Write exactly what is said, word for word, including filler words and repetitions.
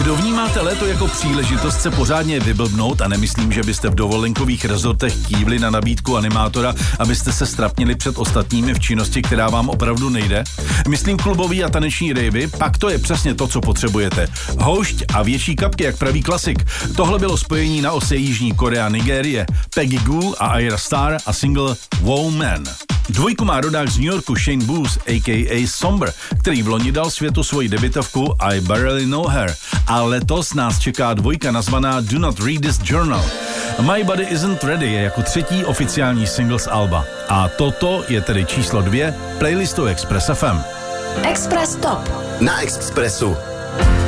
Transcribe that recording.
Kdo vnímáte léto jako příležitost se pořádně vyblbnout a nemyslím, že byste v dovolenkových rezortech kývli na nabídku animátora, abyste se strapnili před ostatními v činnosti, která vám opravdu nejde? Myslím klubový a taneční rejvy, pak to je přesně to, co potřebujete. Houšť a větší kapky, jak pravý klasik. Tohle bylo spojení na ose Jižní Korea Nigérie, Peggy Gou a Ayra Starr a single Wow Man. Dvojku má rodák z New Yorku Shane Booth, a k a. Somber, který v loni dal světu svoji debitovku I Barely Know Her. A letos nás čeká dvojka nazvaná Do Not Read This Journal. My Body Isn't Ready je jako třetí oficiální single z alba. A toto je tedy číslo dvě playlistu Express F M. Express Top na Expressu.